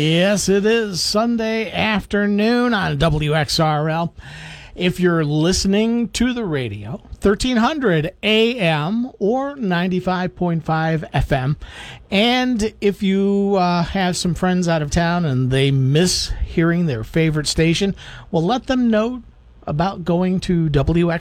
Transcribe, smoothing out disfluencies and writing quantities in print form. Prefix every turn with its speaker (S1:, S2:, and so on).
S1: Yes, it is Sunday afternoon on WXRL. If you're listening to the radio, 1300 AM or 95.5 FM, and if you have some friends out of town and they miss hearing their favorite station, well, let them know about going to